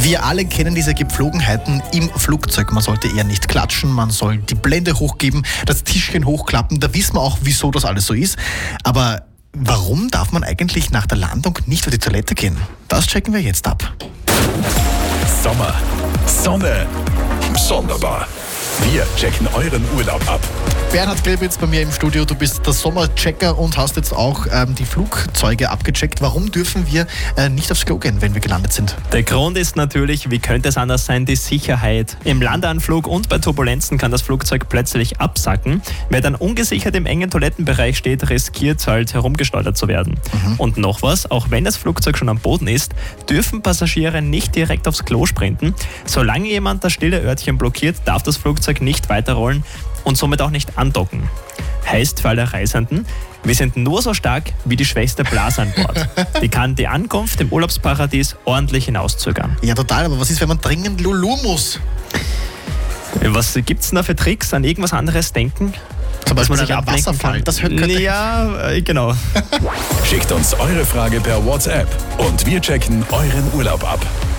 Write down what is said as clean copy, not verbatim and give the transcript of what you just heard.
Wir alle kennen diese Gepflogenheiten im Flugzeug. Man sollte eher nicht klatschen, man soll die Blende hochgeben, das Tischchen hochklappen. Da wissen wir auch, wieso das alles so ist. Aber warum darf man eigentlich nach der Landung nicht auf die Toilette gehen? Das checken wir jetzt ab. Sommer, Sonne, sonderbar. Wir checken euren Urlaub ab. Bernhard Klebitz bei mir im Studio. Du bist der Sommerchecker und hast jetzt auch die Flugzeuge abgecheckt. Warum dürfen wir nicht aufs Klo gehen, wenn wir gelandet sind? Der Grund ist natürlich, wie könnte es anders sein, die Sicherheit. Im Landeanflug und bei Turbulenzen kann das Flugzeug plötzlich absacken. Wer dann ungesichert im engen Toilettenbereich steht, riskiert halt herumgeschleudert zu werden. Und noch was, auch wenn das Flugzeug schon am Boden ist, dürfen Passagiere nicht direkt aufs Klo sprinten. Solange jemand das stille Örtchen blockiert, darf das Flugzeug nicht weiterrollen und somit auch nicht andocken. Heißt für alle Reisenden, wir sind nur so stark wie die schwächste Blase an Bord. Die kann die Ankunft im Urlaubsparadies ordentlich hinauszögern. Ja, total. Aber was ist, wenn man dringend Lulu muss? Was gibt's denn da für Tricks? An irgendwas anderes denken? Zum Beispiel dass man sich einen ablenken Wasserfall. kann? Das könnte Ja, genau. Schickt uns eure Frage per WhatsApp und wir checken euren Urlaub ab.